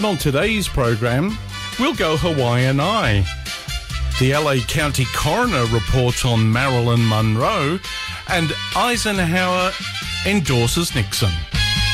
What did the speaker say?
And on today's program, we'll go Hawaiian Eye. The LA County Coroner reports on Marilyn Monroe, and Eisenhower endorses Nixon.